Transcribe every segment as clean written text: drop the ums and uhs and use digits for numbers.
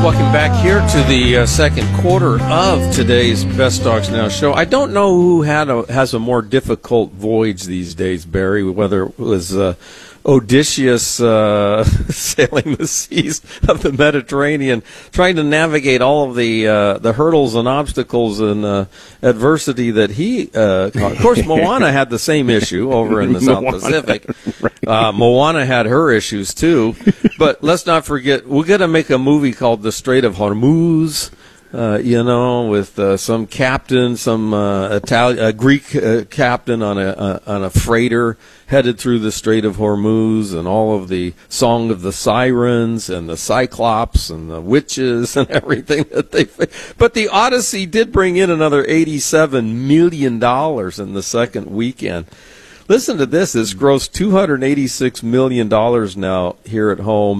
Welcome back here to the second quarter of today's Best Dogs Now show. I don't know who has a more difficult voyage these days, Barry, whether it was Odysseus sailing the seas of the Mediterranean, trying to navigate all of the hurdles and obstacles and adversity that he caught. Of course, Moana had the same issue over in the South Pacific. Moana had her issues, too. But let's not forget, we're going to make a movie called The Strait of Hormuz. With some captain, a Greek captain on a freighter headed through the Strait of Hormuz, and all of the Song of the Sirens and the Cyclops and the witches and everything that they. But the Odyssey did bring in another $87 million in the second weekend. Listen to this. It's grossed $286 million now here at home.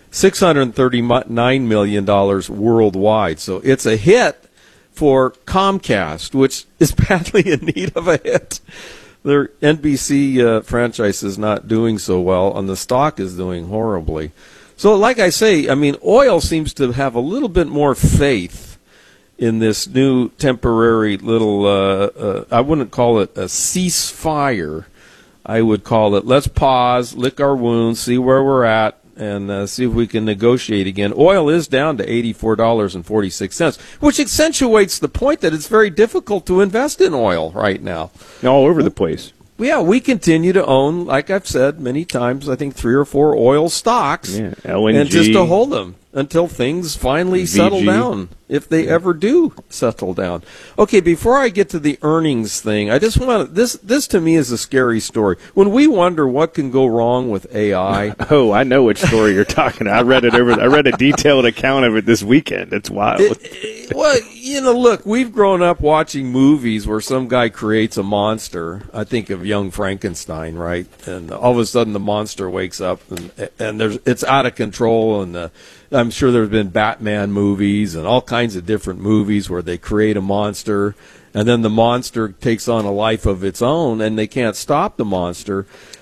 $639 million worldwide. So it's a hit for Comcast, which is badly in need of a hit. Their NBC franchise is not doing so well, and the stock is doing horribly. So like I say, I mean, oil seems to have a little bit more faith in this new temporary little, I wouldn't call it a ceasefire. I would call it, let's pause, lick our wounds, see where we're at, and see if we can negotiate again. Oil is down to $84.46, which accentuates the point that it's very difficult to invest in oil right now. All over the place. Yeah, we continue to own, like I've said many times, I think 3 or 4 oil stocks. Yeah, LNG. And just to hold them until things finally settle down, if they ever do settle down. Okay, before I get to the earnings thing, I just want to, this to me is a scary story. When we wonder what can go wrong with AI. Oh, I know which story you're talking about. I read a detailed account of it this weekend. It's wild. Well, look, we've grown up watching movies where some guy creates a monster. I think of Young Frankenstein, right? And all of a sudden the monster wakes up and it's out of control, and I'm sure there's been Batman movies and all kinds of different movies where they create a monster, and then the monster takes on a life of its own, and they can't stop the monster.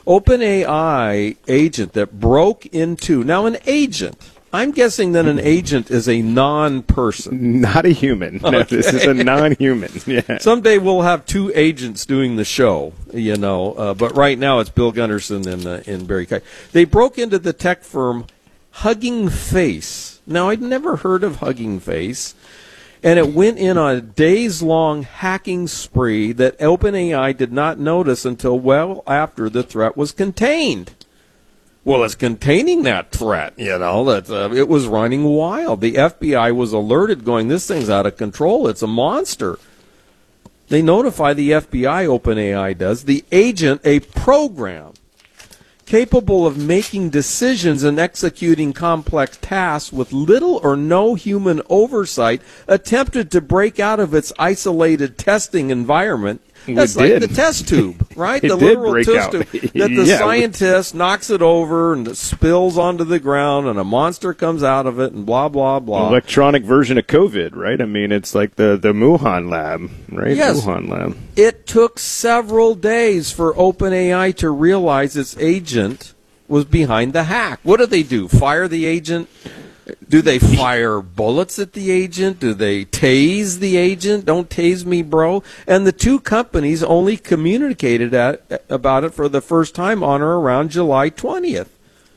OpenAI agent that broke into, now an agent, I'm guessing that an agent is a non-person. Not a human. Okay. No, this is a non-human. Yeah. Someday we'll have 2 agents doing the show, but right now it's Bill Gunderson and Barry Kite. They broke into the tech firm Hugging Face. Now, I'd never heard of Hugging Face, and it went in on a days-long hacking spree that OpenAI did not notice until well after the threat was contained. Well, it's containing that threat, that it was running wild. The FBI was alerted, going, this thing's out of control. It's a monster. They notify the FBI, OpenAI does, the agent, a program capable of making decisions and executing complex tasks with little or no human oversight, attempted to break out of its isolated testing environment. That's like the test tube, right? The literal test tube that the scientist knocks it over and it spills onto the ground, and a monster comes out of it, and blah, blah, blah. Electronic version of COVID, right? I mean, it's like the Wuhan lab, right? Yes. Wuhan lab. It took several days for OpenAI to realize its agent was behind the hack. What do? Fire the agent? Do they fire bullets at the agent? Do they tase the agent? Don't tase me, bro. And the 2 companies only communicated about it for the first time on or around July 20th.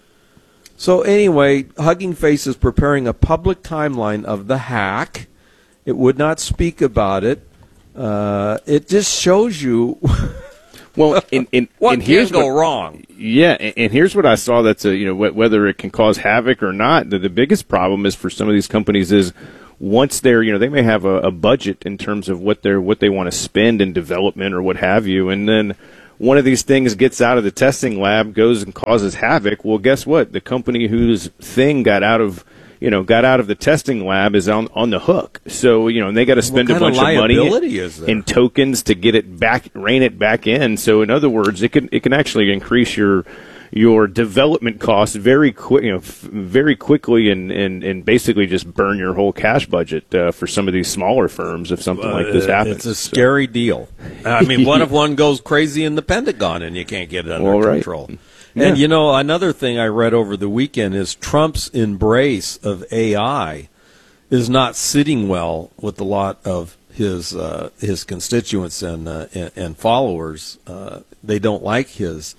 So anyway, Hugging Face is preparing a public timeline of the hack. It would not speak about it. It just shows you... Well, what can go wrong? Yeah, and here's what I saw that's whether it can cause havoc or not. The biggest problem is for some of these companies is once they're they may have a budget in terms of what they want to spend in development or what have you, and then one of these things gets out of the testing lab, goes and causes havoc. Well, guess what? The company whose thing got out of the testing lab is on the hook. So, and they got to spend a bunch of money in tokens to get it back, rein it back in. So, in other words, it can actually increase your development costs very quickly and basically just burn your whole cash budget for some of these smaller firms if something like this happens. It's a scary deal. I mean, what if one goes crazy in the Pentagon and you can't get it under control? Right. And, another thing I read over the weekend is Trump's embrace of AI. is not sitting well with a lot of his constituents and followers. They don't like his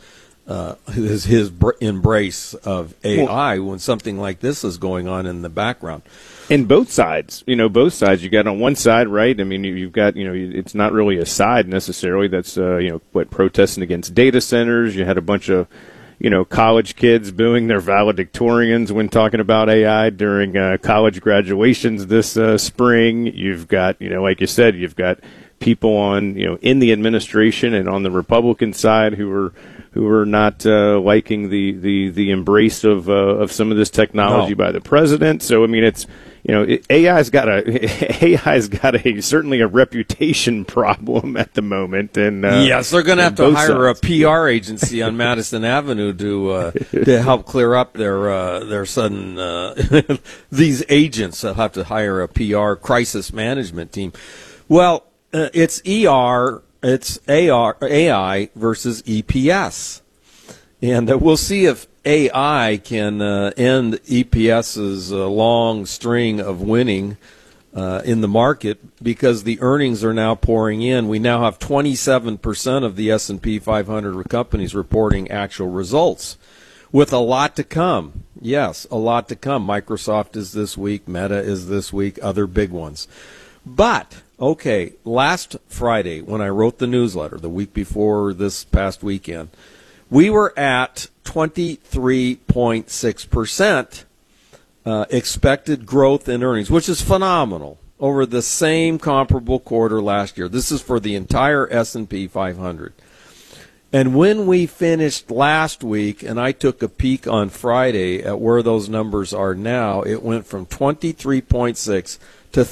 embrace of AI when something like this is going on in the background. And both sides, both sides. You got on one side, right? I mean, you've got, it's not really a side necessarily. That's, protesting against data centers. You had a bunch of, college kids booing their valedictorians when talking about AI during college graduations this spring. You've got, like you said, you've got people on, in the administration and on the Republican side who are not liking the embrace of some of this technology by the president. So I mean, it's AI's got a certainly a reputation problem at the moment. And yes, they're going to have to hire a PR agency on Madison Avenue to help clear up their sudden these agents that have to hire a PR crisis management team. Well, it's AI versus EPS. And we'll see if AI can end EPS's long string of winning in the market, because the earnings are now pouring in. We now have 27% of the S&P 500 companies reporting actual results, with a lot to come. Yes, a lot to come. Microsoft is this week. Meta is this week. Other big ones. But, okay, last Friday when I wrote the newsletter, the week before this past weekend, we were at 23.6% expected growth in earnings, which is phenomenal, over the same comparable quarter last year. This is for the entire S&P 500. And when we finished last week, and I took a peek on Friday at where those numbers are now, it went from 23.6 to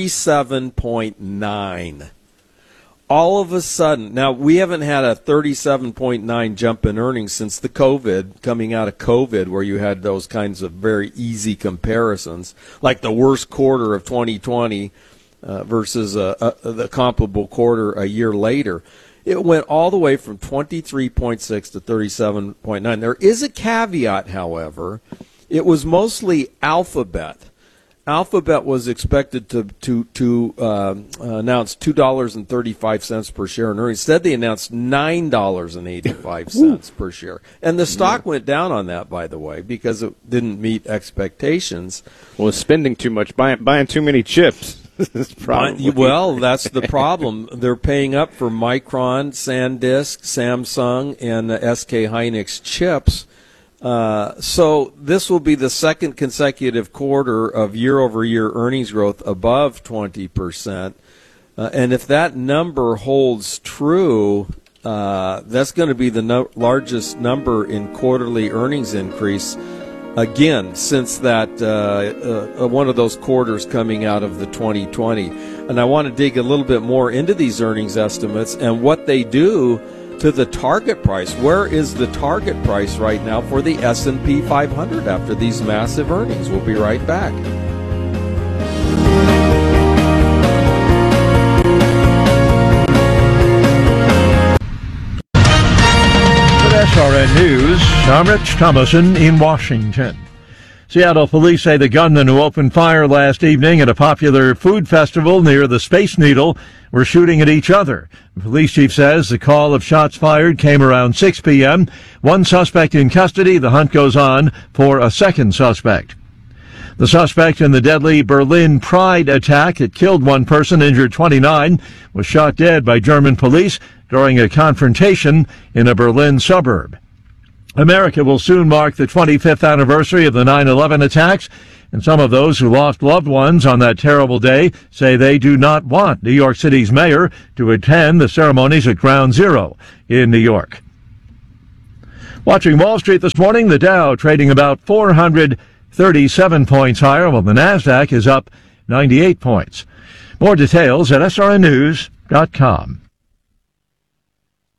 37.9. All of a sudden, now we haven't had a 37.9 jump in earnings since coming out of COVID, where you had those kinds of very easy comparisons, like the worst quarter of 2020 versus the comparable quarter a year later. It went all the way from 23.6 to 37.9. There is a caveat, however. It was mostly Alphabet. Alphabet was expected to announce $2.35 per share in earnings. Instead, they announced $9.85 per share. And the stock went down on that, by the way, because it didn't meet expectations. Well, it's spending too much, buying too many chips. Well, that's the problem. They're paying up for Micron, SanDisk, Samsung, and SK Hynix chips. So this will be the second consecutive quarter of year-over-year earnings growth above 20%. And if that number holds true, that's going to be the largest number in quarterly earnings increase, again, since that one of those quarters coming out of the 2020. And I want to dig a little bit more into these earnings estimates and what they do to the target price. Where is the target price right now for the S&P 500 after these massive earnings? We'll be right back. With SRN News, I'm Rich Thomason in Washington. Seattle police say the gunmen who opened fire last evening at a popular food festival near the Space Needle were shooting at each other. The police chief says the call of shots fired came around 6 p.m. One suspect in custody. The hunt goes on for a second suspect. The suspect in the deadly Berlin Pride attack that killed one person, injured 29, was shot dead by German police during a confrontation in a Berlin suburb. America will soon mark the 25th anniversary of the 9/11 attacks, and some of those who lost loved ones on that terrible day say they do not want New York City's mayor to attend the ceremonies at Ground Zero in New York. Watching Wall Street this morning, the Dow trading about 437 points higher, while the Nasdaq is up 98 points. More details at srnnews.com.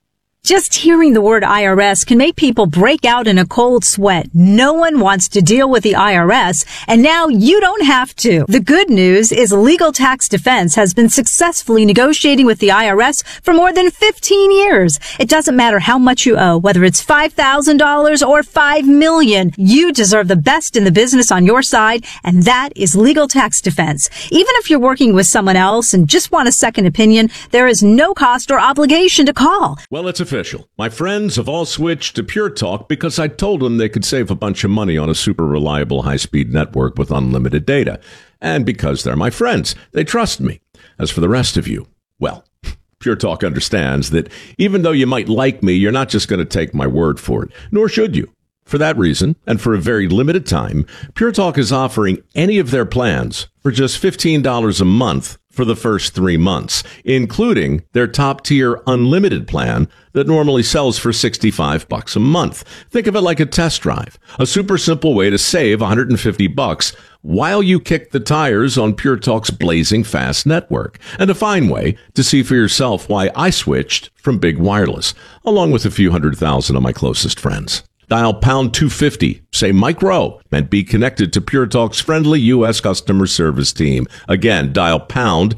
Just hearing the word IRS can make people break out in a cold sweat. No one wants to deal with the IRS, and now you don't have to. The good news is Legal Tax Defense has been successfully negotiating with the IRS for more than 15 years. It doesn't matter how much you owe, whether it's $5,000 or $5 million. You deserve the best in the business on your side, and that is Legal Tax Defense. Even if you're working with someone else and just want a second opinion, there is no cost or obligation to call. Well, it's official. My friends have all switched to Pure Talk because I told them they could save a bunch of money on a super reliable high-speed network with unlimited data. And because they're my friends, they trust me. As for the rest of you, well, Pure Talk understands that even though you might like me, you're not just going to take my word for it, nor should you. For that reason, and for a very limited time, Pure Talk is offering any of their plans for just $15 a month for the first 3 months, including their top-tier unlimited plan that normally sells for $65 a month. Think of it like a test drive, a super simple way to save $150 while you kick the tires on Pure Talk's blazing fast network, and a fine way to see for yourself why I switched from big wireless, along with a few 100,000 of my closest friends. Dial pound 250, say Mike Rowe, and be connected to Pure Talk's friendly U.S. customer service team. Again, dial pound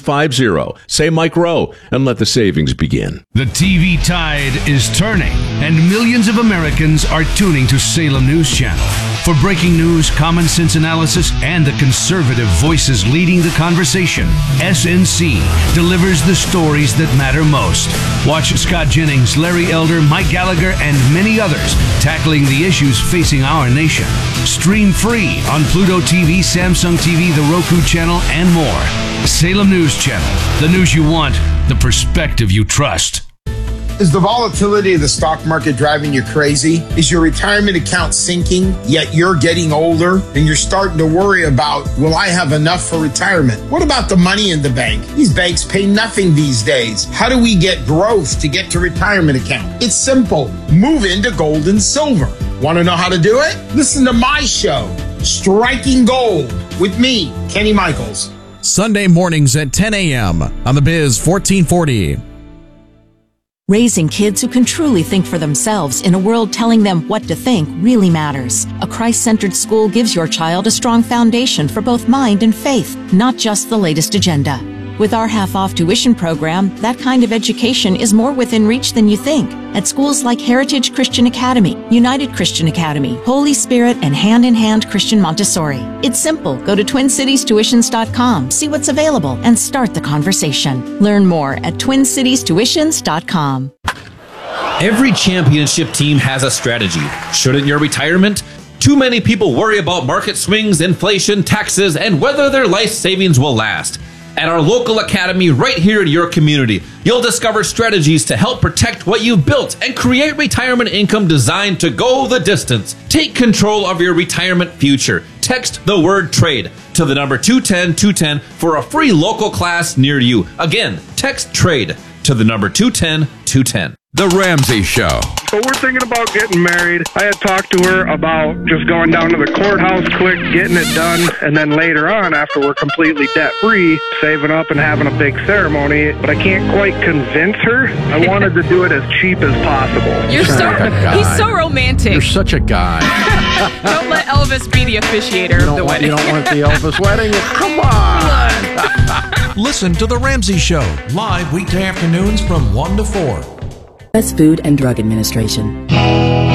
250, say Mike Rowe, and let the savings begin. The TV tide is turning, and millions of Americans are tuning to Salem News Channel. For breaking news, common sense analysis, and the conservative voices leading the conversation, SNC delivers the stories that matter most. Watch Scott Jennings, Larry Elder, Mike Gallagher, and many others tackling the issues facing our nation. Stream free on Pluto TV, Samsung TV, the Roku channel, and more. Salem News Channel. The news you want, the perspective you trust. Is the volatility of the stock market driving you crazy? Is your retirement account sinking, yet you're getting older and you're starting to worry about, will I have enough for retirement? What about the money in the bank? These banks pay nothing these days. How do we get growth to get to retirement account? It's simple. Move into gold and silver. Want to know how to do it? Listen to my show, Striking Gold, with me, Kenny Michaels. Sunday mornings at 10 a.m. on the Biz 1440. Raising kids who can truly think for themselves in a world telling them what to think really matters. A Christ-centered school gives your child a strong foundation for both mind and faith, not just the latest agenda. With our half-off tuition program, that kind of education is more within reach than you think. At schools like Heritage Christian Academy, United Christian Academy, Holy Spirit, and Hand in Hand Christian Montessori. It's simple. Go to TwinCitiesTuitions.com, see what's available, and start the conversation. Learn more at TwinCitiesTuitions.com. Every championship team has a strategy. Shouldn't your retirement? Too many people worry about market swings, inflation, taxes, and whether their life savings will last. At our local academy right here in your community, you'll discover strategies to help protect what you've built and create retirement income designed to go the distance. Take control of your retirement future. Text the word trade to the number 210-210 for a free local class near you. Again, text trade to the number 210-210. The Ramsey Show. So we're thinking about getting married. I had talked to her about just going down to the courthouse quick, getting it done, and then later on, after we're completely debt-free, saving up and having a big ceremony. But I can't quite convince her. I wanted to do it as cheap as possible. He's so romantic. You're such a guy. Don't let Elvis be the officiator of the wedding. You don't want the Elvis wedding? Come on! Listen to The Ramsey Show, live weekday afternoons from 1 to 4. U.S. Food and Drug Administration.